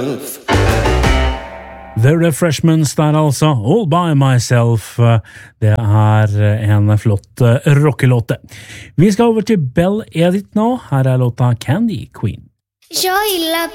The Refreshments der altså, All By Myself, det en flott rockelåte. Vi skal over til Belle Edith nå, her låta Candy Queen. Yo y la